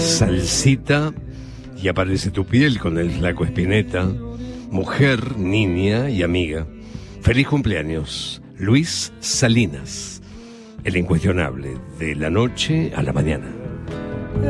Salsita y aparece tu piel con el flaco Spinetta. Mujer, niña y amiga. Feliz cumpleaños, Luis Salinas, el incuestionable de la noche a la mañana.